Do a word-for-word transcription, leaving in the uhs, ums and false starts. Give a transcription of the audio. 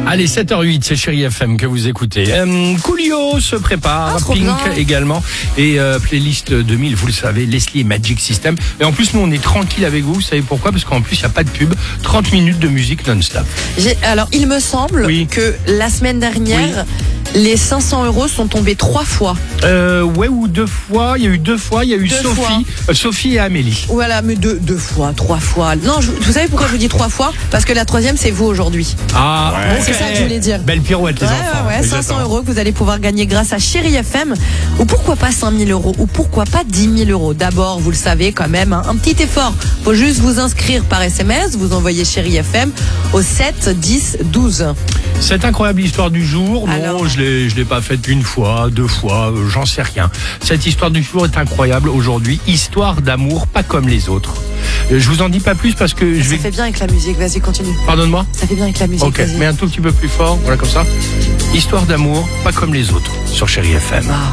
Allez, sept heures huit, c'est Chérie F M que vous écoutez. Euh, Coolio se prépare, Ah, trop Pink bien. également, et euh, playlist deux mille, vous le savez, Leslie et Magic System. Et en plus, nous, on est tranquille avec vous, vous savez pourquoi? Parce qu'en plus, il n'y a pas de pub, trente minutes de musique non-stop. J'ai- Alors, il me semble Oui. que la semaine dernière, les cinq cents euros sont tombés trois fois. Euh, ouais, ou deux fois, il y a eu deux fois, il y a eu Deux Sophie, fois. euh, Sophie et Amélie. Voilà, mais deux, deux fois, trois fois. Non, je- vous savez pourquoi je vous dis trois fois? Parce que la troisième, c'est vous aujourd'hui. Ah, Ouais, c'est ça que je voulais dire. Belle pirouette, les Ouais, enfants. ouais, ouais, cinq cents Exactement. euros que vous allez pouvoir gagner grâce à Chérie F M. Ou pourquoi pas cinq mille euros? Ou pourquoi pas dix mille euros? D'abord, vous le savez quand même, hein, un petit effort. Faut juste vous inscrire par S M S. Vous envoyez Chérie F M au sept dix douze. Cette incroyable histoire du jour, non, Alors je l'ai, je l'ai pas faite une fois, deux fois, euh, j'en sais rien. Cette histoire du jour est incroyable aujourd'hui. Histoire d'amour, pas comme les autres. Euh, Je vous en dis pas plus parce que je Ça vais. fait bien avec la musique. Vas-y, continue. Pardonne-moi. Ça fait bien avec la musique. Ok, vas-y. mais un tout petit peu plus fort, voilà comme ça. Histoire d'amour, pas comme les autres, sur Chérie F M. Ah.